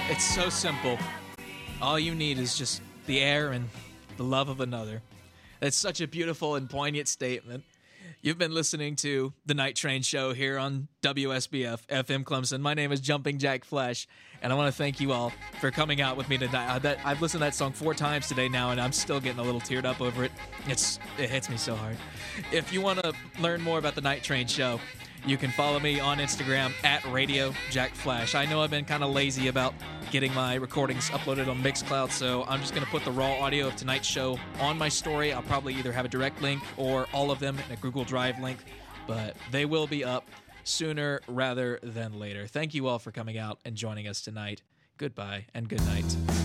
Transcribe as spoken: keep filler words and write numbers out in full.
It's so simple. All you need is just the air and the love of another. That's such a beautiful and poignant statement. You've been listening to The Night Train Show here on W S B F F M Clemson. My name is Jumping Jack Flash, and I want to thank you all for coming out with me tonight. I bet I've listened to that song four times today now, and I'm still getting a little teared up over it. It's It hits me so hard. If you want to learn more about The Night Train Show, you can follow me on Instagram at Radio Jack Flash. I know I've been kind of lazy about getting my recordings uploaded on Mixcloud, so I'm just going to put the raw audio of tonight's show on my story. I'll probably either have a direct link or all of them in a Google Drive link, but they will be up sooner rather than later. Thank you all for coming out and joining us tonight. Goodbye and good night.